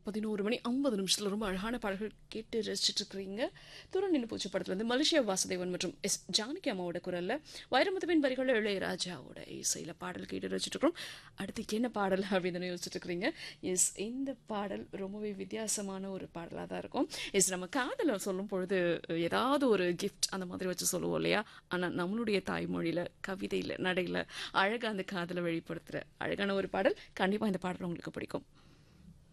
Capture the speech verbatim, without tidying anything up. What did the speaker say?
பதினொரு மணி ஐம்பது நிமிஷத்துல ரொம்ப அழகான பாடல்கள் கேட்டு ரசிச்சுட்டு இருக்கிறீங்க. தூரம் நின்று பூச்சி படத்துல இருந்து மலேசியா வாசுதேவன் மற்றும் எஸ் ஜானகி அம்மாவோட குரல்ல வைரமுத்துவின் வரிகள் இளையராஜாவோட இசையில பாடல் கேட்டு ரசிச்சுட்டு இருக்கிறோம். அடுத்து என்ன பாடல் அப்படின்னு யோசிச்சுட்டு இருக்கிறீங்க. எஸ், இந்த பாடல் ரொம்பவே வித்தியாசமான ஒரு பாடலாக தான் இருக்கும். எஸ், நம்ம காதலை சொல்லும் பொழுது ஏதாவது ஒரு கிஃப்ட் அந்த மாதிரி வச்சு சொல்லுவோம் இல்லையா? ஆனால் நம்மளுடைய தாய்மொழியில கவிதையில் நடையில் அழகாக அந்த காதலை வெளிப்படுத்துகிற அழகான ஒரு பாடல். கண்டிப்பாக இந்த பாடல் உங்களுக்கு பிடிக்கும்.